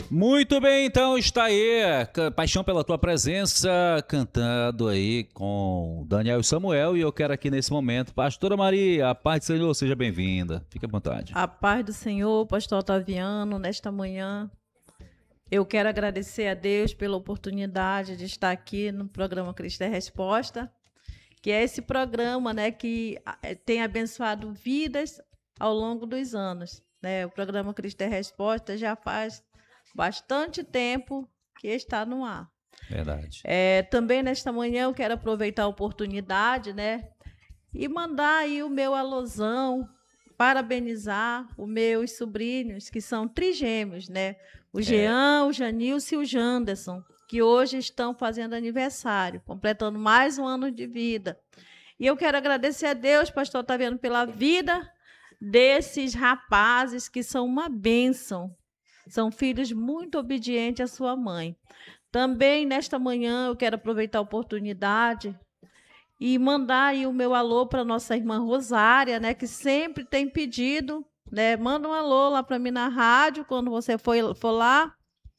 Muito bem, então está aí, Paixão pela Tua Presença, cantado aí com Daniel e Samuel, e eu quero aqui nesse momento, Pastora Maria, a paz do Senhor, seja bem-vinda, fique à vontade. A paz do Senhor, Pastor Otaviano, nesta manhã, eu quero agradecer a Deus pela oportunidade de estar aqui no programa Cristo é Resposta, que é esse programa, né, que tem abençoado vidas ao longo dos anos, né? O programa Cristo é Resposta já faz bastante tempo que está no ar. Verdade. Também nesta manhã eu quero aproveitar a oportunidade, né, e mandar aí o meu alusão, parabenizar os meus sobrinhos, que são trigêmeos, né? O Jean, o Janilson e o Janderson, que hoje estão fazendo aniversário, completando mais um ano de vida. E eu quero agradecer a Deus, pastor Otaviano, pela vida desses rapazes que são uma bênção. São filhos muito obedientes à sua mãe. Também, nesta manhã, eu quero aproveitar a oportunidade e mandar aí o meu alô para nossa irmã Rosária, né, que sempre tem pedido, né, manda um alô lá para mim na rádio, quando você for lá.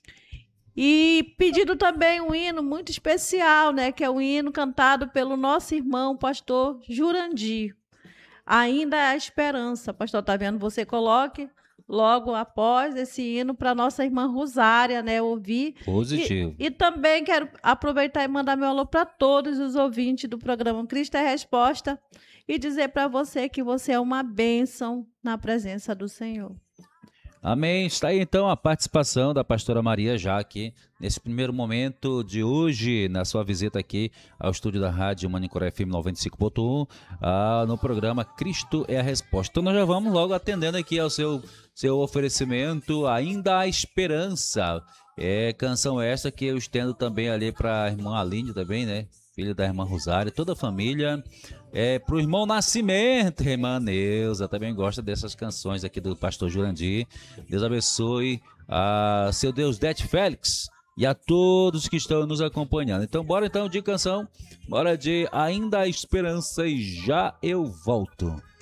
E pedido também um hino muito especial, né, que é o hino cantado pelo nosso irmão, pastor Jurandir. Ainda há esperança, pastor Otaviano, você coloque logo após esse hino para nossa irmã Rosária, né, ouvir. Positivo. E também quero aproveitar e mandar meu alô para todos os ouvintes do programa Cristo é Resposta e dizer para você que você é uma bênção na presença do Senhor. Amém. Está aí então a participação da pastora Maria já aqui nesse primeiro momento de hoje, na sua visita aqui ao estúdio da Rádio Manicoré FM 95.1, no programa Cristo é a Resposta. Então nós já vamos logo atendendo aqui ao seu oferecimento, Ainda há Esperança. É canção essa que eu estendo também ali para a irmã Aline também, né? Filha da irmã Rosário, toda a família. Para o irmão Nascimento, irmã Neuza, também gosta dessas canções aqui do pastor Jurandir. Deus abençoe a seu Deus Dete Félix e a todos que estão nos acompanhando. Então, bora então de canção, bora de Ainda há Esperança e já eu volto.